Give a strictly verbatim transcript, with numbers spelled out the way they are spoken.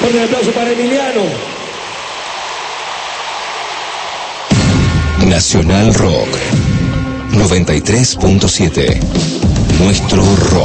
Fuerte el aplauso para Emiliano. Nacional Rock noventa y tres punto siete. Nuestro rock.